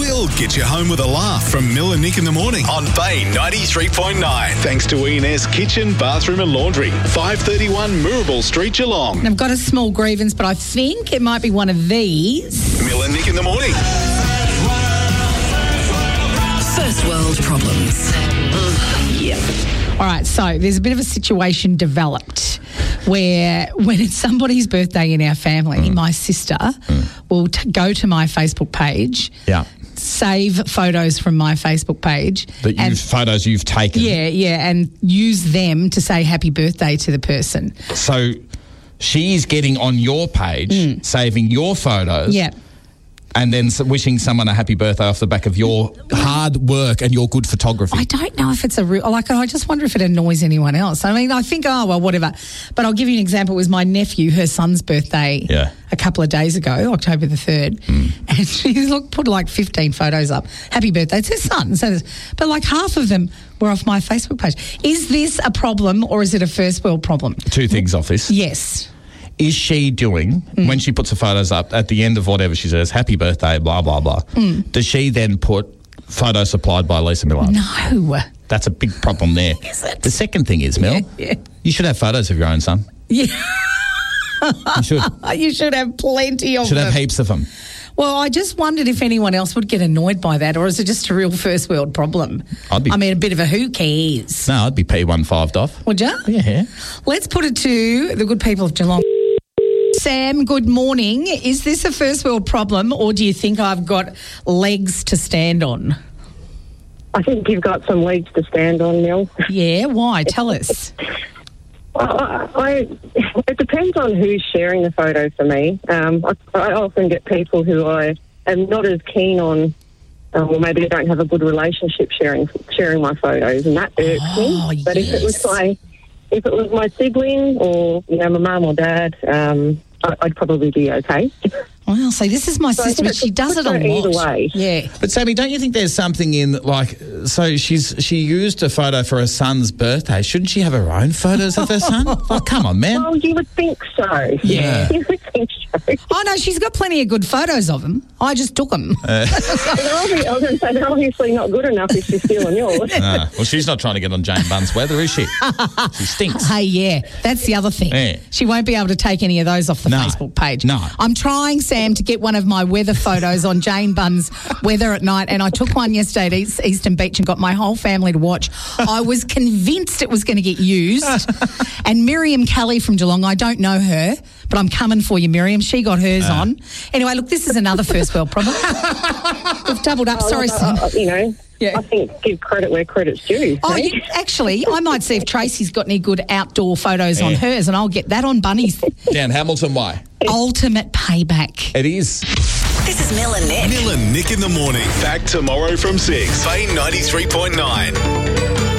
We'll get you home with a laugh from Mill and Nick in the morning on Bay 93.9. Thanks to E&S Kitchen, Bathroom and Laundry, 531 Mirabel Street, Geelong. I've got a small grievance, but I think it might be one of these. Mill and Nick in the morning. First world problems. All right, so there's a bit of a situation developed where when it's somebody's birthday in our family, my sister will go to my Facebook page, save photos from my Facebook page. Photos you've taken. Yeah, and use them to say happy birthday to the person. So she's getting on your page, saving your photos. Yeah. And then wishing someone a happy birthday off the back of your hard work and your good photography. I don't know if it's a real... I just wonder if it annoys anyone else. I mean, I think, whatever. But I'll give you an example. It was my nephew, her son's birthday a couple of days ago, October the 3rd. And she put 15 photos up. Happy birthday. It's her son. But half of them were off my Facebook page. Is this a problem or is it a first world problem? Two things off this. Yes. Is she doing, when she puts the photos up, at the end of whatever she says, happy birthday, blah, blah, blah, does she then put photos supplied by Lisa Millard? No. That's a big problem there. Is it? The second thing is, Mel, you should have photos of your own son. Yeah. You should. You should have plenty of them. Should have heaps of them. Well, I just wondered if anyone else would get annoyed by that, or is it just a real first world problem? A bit of a who cares. No, I'd be P15'd off. Would you? Yeah. Let's put it to the good people of Geelong. Sam, good morning. Is this a first world problem, or do you think I've got legs to stand on? I think you've got some legs to stand on, Mel. Yeah, why? Tell us. It depends on who's sharing the photo for me. I often get people who I am not as keen on, or maybe I don't have a good relationship sharing my photos, and that irks me. But if it was my sibling or my mum or dad, I'd probably be okay. Well, this is my sister, but she does it a lot. Either way. Yeah. But Sammy, don't you think there's something in she used a photo for her son's birthday? Shouldn't she have her own photos of her son? Come on, man. Well, you would think so. Yeah. You would think so. Oh, no, she's got plenty of good photos of him. I just took them. I was going to say, they're obviously not good enough if she's stealing yours. No. Well, she's not trying to get on Jane Bunn's weather, is she? She stinks. Hey, yeah, that's the other thing. Yeah. She won't be able to take any of those off the Facebook page. No. I'm trying, Sam, to get one of my weather photos on Jane Bunn's Weather at Night, and I took one yesterday at Eastern Beach and got my whole family to watch. I was convinced it was going to get used. And Miriam Kelly from Geelong, I don't know her, but I'm coming for you, Miriam. She got hers on. Anyway, look, this is another first world problem. We've doubled up. Sorry, Sam. I think give credit where credit's due. Oh, actually, I might see if Tracy's got any good outdoor photos on hers, and I'll get that on Bunny's. Down Hamilton Way. Ultimate payback. It is. This is Mill and Nick. Mill and Nick in the morning. Back tomorrow from 6. Bay 93.9.